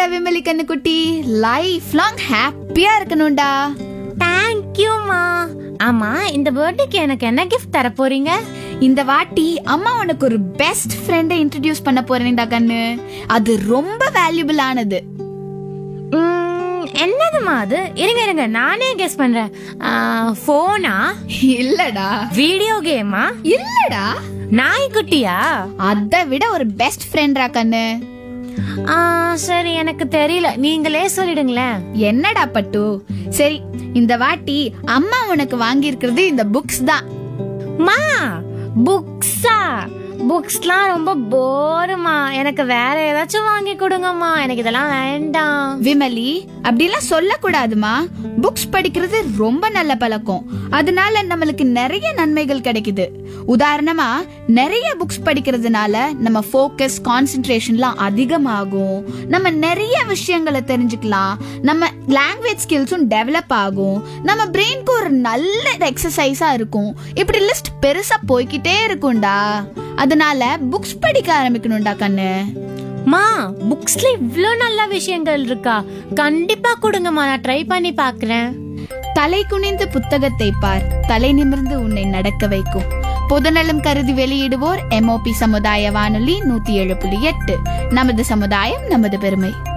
பர்த்டேடா விமலி கண்ணுக்குட்டி. Life long ஹாப்பியா இருக்கணும்டா. தேங்க்யூமா. ஆமா, இந்த பர்த்டேக்கு எனக்கு என்ன கிஃப்ட் தர போறீங்க? இந்த வாட்டி அம்மா உனக்கு ஒரு பெஸ்ட் ஃப்ரெண்டை இன்ட்ரோடியூஸ் பண்ண போறேன்டா கண்ணு. அது ரொம்ப வேல்யூபிள் ஆனது. என்னதுமா அது? இருங்க நானே கெஸ் பண்றேன். போனா? இல்லடா. வீடியோ கேமா? இல்லடா. நாய்க்குட்டியா? அதை விட ஒரு பெஸ்ட் ஃப்ரெண்ட்ரா கண்ணு. சரி, எனக்கு தெரியல, நீங்களே சொல்லிடுங்களேன். என்னடா பட்டு? சரி, இந்த வாட்டி அம்மா உனக்கு வாங்கி இருக்கிறது இந்த புக்ஸ் தான். மா, புக்ஸா? புக்ஸ்லாம் ரொம்ப போருமா. எனக்கு வேற ஏதாச்சும் வாங்கி கொடுங்கம்மா, எனக்கு இதெல்லாம் வேண்டாம். விமலி, அப்படிலாம் சொல்லக்கூடாதுமா. புக்ஸ் படிக்கிறது ரொம்ப நல்ல பழக்கம். அதனால நம்மளுக்கு நிறைய நன்மைகள் கிடைக்குது. உதாரணமா, நிறைய புக்ஸ் படிக்கிறதுனால நம்ம ஃபோக்கஸ், கான்சென்ட்ரேஷன்லாம் அதிகமாகும். நம்ம நிறைய விஷயங்களை தெரிஞ்சுக்கலாம். நம்ம லாங்குவேஜ் ஸ்கில்ஸும் டெவலப் ஆகும். நம்ம பிரெயினுக்கு ஒரு நல்ல எக்ஸசைஸா இருக்கும். இப்படி லிஸ்ட் பெருசா போய்கிட்டே இருக்கும்டா. அதனால புக்ஸ் படிக்க ஆரம்பிக்கணும்டா கண்ணு. மா, புக்ஸ்ல இவ்ளோ நல்ல விஷயங்கள் இருக்கா? கண்டிப்பா கொடுங்கம்மா, நான் ட்ரை பண்ணி பாக்குறேன். தலை குனிந்து புத்தகத்தை பார், தலை நிமிர்ந்து உன்னை நடக்க வைக்கும். பொதுநலம் கருதி வெளியிடுவோர் MOP சமுதாய வானொலி 107.8. நமது சமுதாயம், நமது பெருமை.